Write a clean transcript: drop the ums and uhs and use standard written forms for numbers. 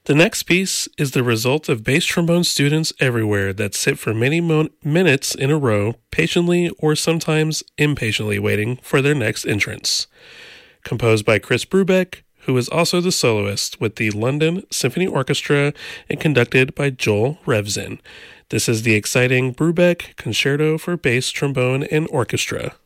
The next piece is the result of bass trombone students everywhere that sit for many minutes in a row, patiently or sometimes impatiently waiting for their next entrance. Composed by Chris Brubeck, who is also the soloist with the London Symphony Orchestra and conducted by Joel Revzin. This is the exciting Brubeck Concerto for Bass, Trombone, and Orchestra.